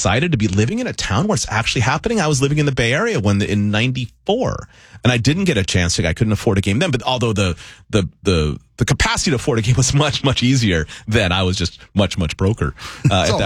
excited to be living in a town where it's actually happening. I was living in the Bay Area in 94, and I didn't get a chance to. I couldn't afford a game then, but although the capacity to afford a game was much, much easier then, I was just much, much broker at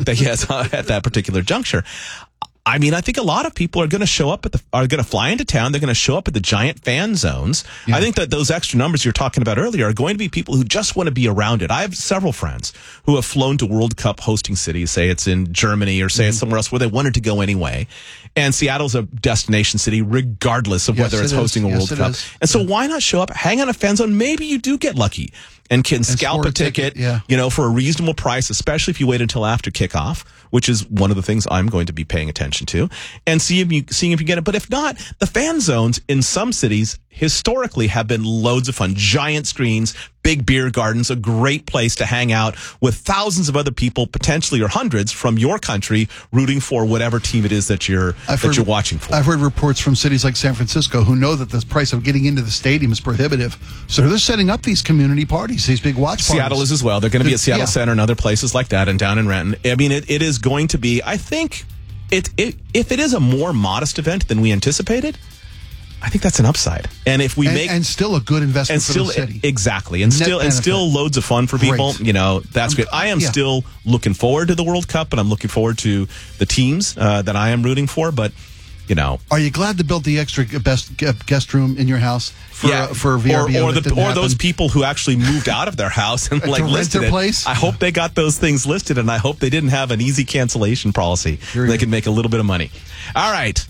that particular juncture. I mean, I think a lot of people are going to show up are going to fly into town. They're going to show up at the giant fan zones. Yeah. I think that those extra numbers you're talking about earlier are going to be people who just want to be around it. I have several friends who have flown to World Cup hosting cities, say it's in Germany or say it's somewhere else where they wanted to go anyway. And Seattle's a destination city regardless of whether it's hosting a World Cup. And so why not show up, hang on a fan zone? Maybe you do get lucky and can scalp a ticket, for a reasonable price, especially if you wait until after kickoff, which is one of the things I'm going to be paying attention to, and seeing if you get it. But if not, the fan zones in some cities historically have been loads of fun. Giant screens, big beer gardens, a great place to hang out with thousands of other people, potentially or hundreds from your country, rooting for whatever team it is that you're watching for. I've heard reports from cities like San Francisco who know that the price of getting into the stadium is prohibitive. So they're setting up these community parties, these big watch parties. Seattle is as well. They're going to be at Seattle Center and other places like that and down in Renton. I mean, it is going to be, I think, if it is a more modest event than we anticipated, I think that's an upside. And if we and still a good investment for the city. Exactly. And still loads of fun for people. Great. That's great. I am still looking forward to the World Cup, and I'm looking forward to the teams that I am rooting for, but are you glad to build the extra guest room in your house for VRBO? Or those people who actually moved out of their house and listed their place? I hope they got those things listed, and I hope they didn't have an easy cancellation policy. They could make a little bit of money. All right.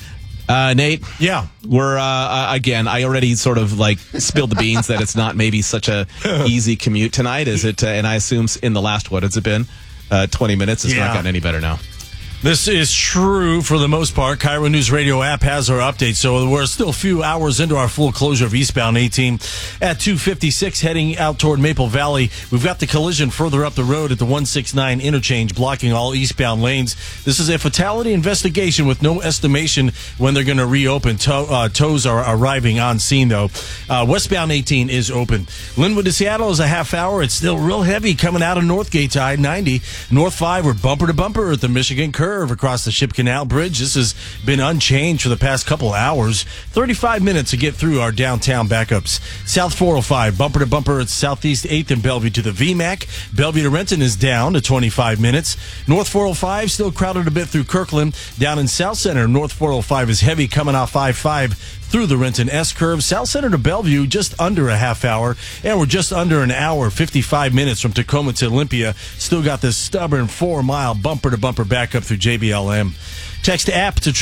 Nate, we're again. I already sort of spilled the beans that it's not maybe such a easy commute tonight, is it? And I assume in the last, what has it been? 20 minutes. It's not gotten any better now. This is true for the most part. KIRO News Radio app has our update, so we're still a few hours into our full closure of eastbound 18 at 256 heading out toward Maple Valley. We've got the collision further up the road at the 169 interchange, blocking all eastbound lanes. This is a fatality investigation with no estimation when they're going to reopen. Tows are arriving on scene, though. Westbound 18 is open. Linwood to Seattle is a half hour. It's still real heavy coming out of Northgate to I-90. North 5, we're bumper to bumper at the Michigan Curve across the Ship Canal Bridge. This has been unchanged for the past couple hours. 35 minutes to get through our downtown backups. South 405, bumper to bumper at Southeast 8th and Bellevue to the VMAC. Bellevue to Renton is down to 25 minutes. North 405 still crowded a bit through Kirkland. Down in South Center, North 405 is heavy coming off I-5 through the Renton S-curve. South Center to Bellevue, just under a half hour. And we're just under an hour, 55 minutes from Tacoma to Olympia. Still got this stubborn 4-mile bumper-to-bumper backup through JBLM. Text app to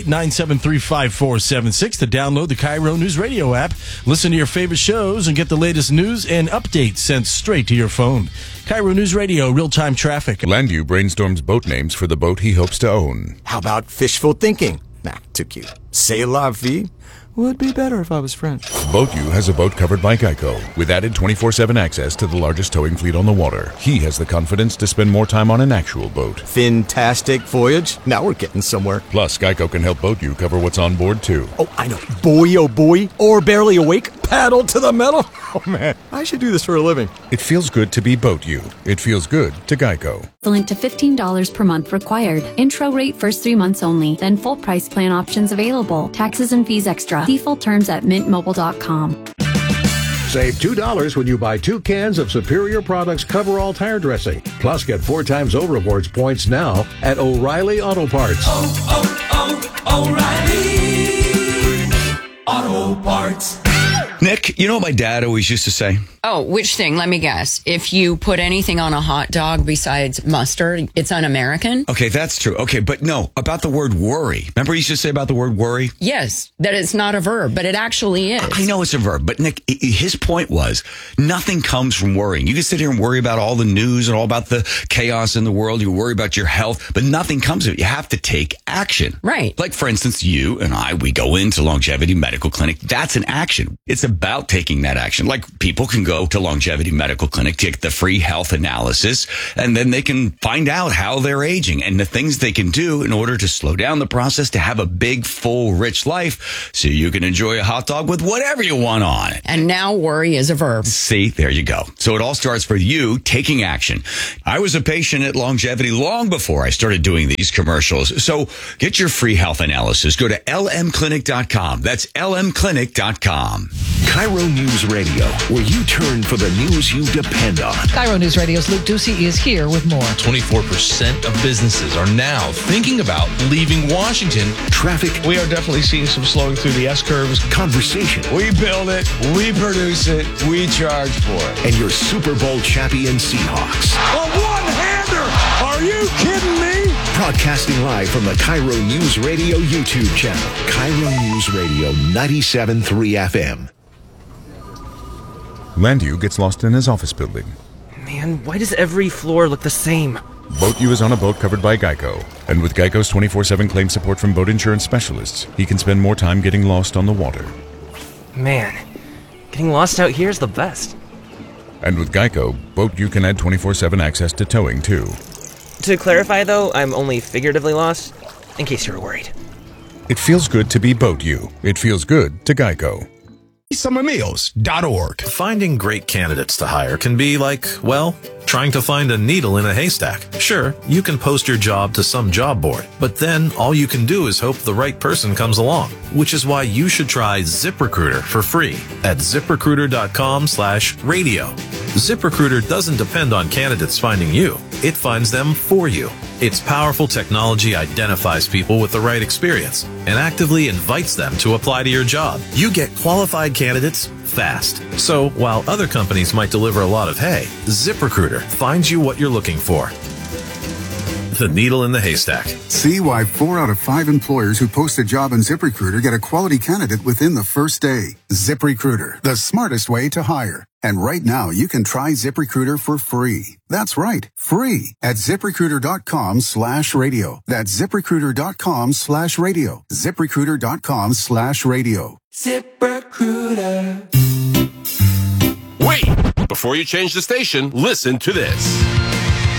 888-973-5476 to download the KIRO News Radio app. Listen to your favorite shows and get the latest news and updates sent straight to your phone. KIRO News Radio, real-time traffic. Landu brainstorms boat names for the boat he hopes to own. How about fishful thinking? Nah, too cute. C'est la vie? Would be better if I was French. BoatU has a boat covered by Geico, with added 24/7 access to the largest towing fleet on the water. He has the confidence to spend more time on an actual boat. Fantastic voyage. Now we're getting somewhere. Plus, Geico can help BoatU cover what's on board, too. Oh, I know. Boy, oh boy. Or barely awake. Paddle to the metal. Oh, man. I should do this for a living. It feels good to be BoatU. It feels good to Geico. The link to $15 per month required. Intro rate first 3 months only. Then full price plan options available. Taxes and fees extra. Default terms at mintmobile.com. Save $2 when you buy 2 cans of Superior Products Coverall Tire Dressing. Plus, get 4 times O-Rewards points now at O'Reilly Auto Parts. O'Reilly Auto Parts. Nick, you know what my dad always used to say? Oh, which thing? Let me guess. If you put anything on a hot dog besides mustard, it's un-American? Okay, that's true. Okay, but no, about the word worry. Remember he used to say about the word worry? Yes, that it's not a verb, but it actually is. I know it's a verb, but Nick, his point was nothing comes from worrying. You can sit here and worry about all the news and all about the chaos in the world. You worry about your health, but nothing comes of it. You have to take action. Right. Like, for instance, you and I, we go into Longevity Medical Clinic. That's an action. It's a about taking that action. Like, people can go to Longevity Medical Clinic, take the free health analysis, and then they can find out how they're aging and the things they can do in order to slow down the process to have a big, full, rich life so you can enjoy a hot dog with whatever you want on it. And now worry is a verb. See, there you go. So it all starts for you taking action. I was a patient at Longevity long before I started doing these commercials. So get your free health analysis. Go to lmclinic.com. That's lmclinic.com. Cairo News Radio, where you turn for the news you depend on. Cairo News Radio's Luke Ducey is here with more. 24% of businesses are now thinking about leaving Washington. Traffic. We are definitely seeing some slowing through the S-curves. Conversation. We build it, we produce it, we charge for it. And your Super Bowl champion Seahawks. A one-hander! Are you kidding me? Broadcasting live from the Cairo News Radio YouTube channel. Cairo News Radio 97.3 FM. Landu gets lost in his office building. Man, why does every floor look the same? Boat U is on a boat covered by Geico. And with Geico's 24/7 claim support from boat insurance specialists, he can spend more time getting lost on the water. Man, getting lost out here is the best. And with Geico, Boat U can add 24/7 access to towing, too. To clarify, though, I'm only figuratively lost, in case you were worried. It feels good to be Boat U. It feels good to Geico. Summermeals.org. Finding great candidates to hire can be like, well, trying to find a needle in a haystack. Sure, you can post your job to some job board, but then all you can do is hope the right person comes along, which is why you should try ZipRecruiter for free at ZipRecruiter.com/radio. ZipRecruiter doesn't depend on candidates finding you. It finds them for you. Its powerful technology identifies people with the right experience and actively invites them to apply to your job. You get qualified candidates fast. So while other companies might deliver a lot of hay, ZipRecruiter finds you what you're looking for. The needle in the haystack. See why 4 out of 5 employers who post a job on ZipRecruiter get a quality candidate within the first day. ZipRecruiter, the smartest way to hire. And right now, you can try ZipRecruiter for free. That's right, free at ZipRecruiter.com/radio. That's ZipRecruiter.com/radio. ZipRecruiter.com/radio. ZipRecruiter. Wait! Before you change the station, listen to this.